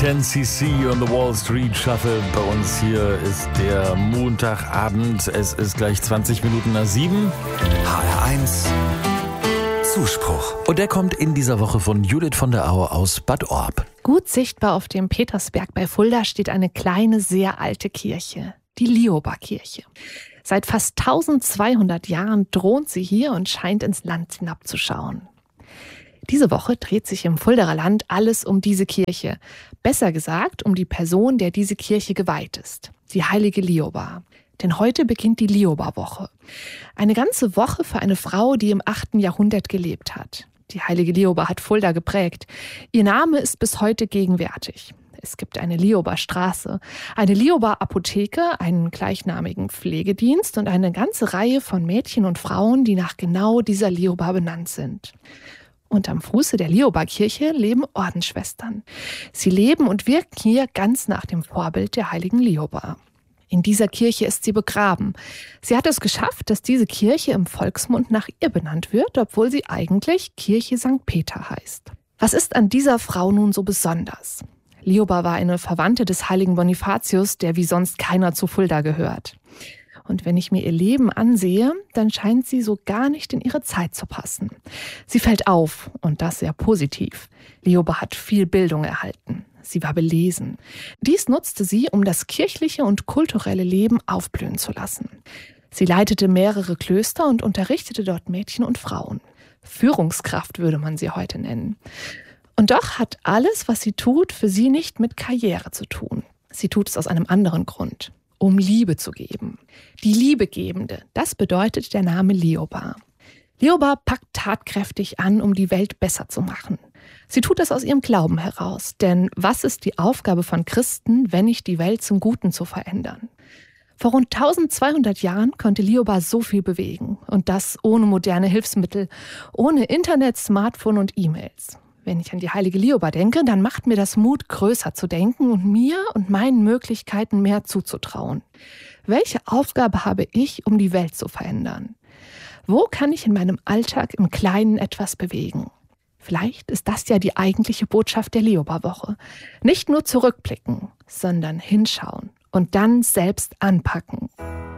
10cc und The Wall Street Shuffle. Bei uns hier ist der Montagabend. Es ist gleich 20 Minuten nach 7. HR1 Zuspruch. Und der kommt in dieser Woche von Judith von der Au aus Bad Orb. Gut sichtbar auf dem Petersberg bei Fulda steht eine kleine, sehr alte Kirche, die Lihoba-Kirche. Seit fast 1200 Jahren thront sie hier und scheint ins Land hinabzuschauen. Diese Woche dreht sich im Fuldaer Land alles um diese Kirche. Besser gesagt, um die Person, der diese Kirche geweiht ist, die heilige Lihoba. Denn heute beginnt die Lihoba-Woche. Eine ganze Woche für eine Frau, die im 8. Jahrhundert gelebt hat. Die heilige Lihoba hat Fulda geprägt. Ihr Name ist bis heute gegenwärtig. Es gibt eine Lihoba-Straße, eine Lihoba-Apotheke, einen gleichnamigen Pflegedienst und eine ganze Reihe von Mädchen und Frauen, die nach genau dieser Lihoba benannt sind. Und am Fuße der Lihoba-Kirche leben Ordensschwestern. Sie leben und wirken hier ganz nach dem Vorbild der heiligen Lihoba. In dieser Kirche ist sie begraben. Sie hat es geschafft, dass diese Kirche im Volksmund nach ihr benannt wird, obwohl sie eigentlich Kirche St. Peter heißt. Was ist an dieser Frau nun so besonders? Lihoba war eine Verwandte des heiligen Bonifatius, der wie sonst keiner zu Fulda gehört. Und wenn ich mir ihr Leben ansehe, dann scheint sie so gar nicht in ihre Zeit zu passen. Sie fällt auf, und das sehr positiv. Lihoba hat viel Bildung erhalten. Sie war belesen. Dies nutzte sie, um das kirchliche und kulturelle Leben aufblühen zu lassen. Sie leitete mehrere Klöster und unterrichtete dort Mädchen und Frauen. Führungskraft würde man sie heute nennen. Und doch hat alles, was sie tut, für sie nicht mit Karriere zu tun. Sie tut es aus einem anderen Grund. Um Liebe zu geben. Die Liebegebende, das bedeutet der Name Lihoba. Lihoba packt tatkräftig an, um die Welt besser zu machen. Sie tut das aus ihrem Glauben heraus, denn was ist die Aufgabe von Christen, wenn nicht die Welt zum Guten zu verändern? Vor rund 1200 Jahren konnte Lihoba so viel bewegen und das ohne moderne Hilfsmittel, ohne Internet, Smartphone und E-Mails. Wenn ich an die heilige Lihoba denke, dann macht mir das Mut, größer zu denken und mir und meinen Möglichkeiten mehr zuzutrauen. Welche Aufgabe habe ich, um die Welt zu verändern? Wo kann ich in meinem Alltag im Kleinen etwas bewegen? Vielleicht ist das ja die eigentliche Botschaft der Lihoba-Woche. Nicht nur zurückblicken, sondern hinschauen und dann selbst anpacken.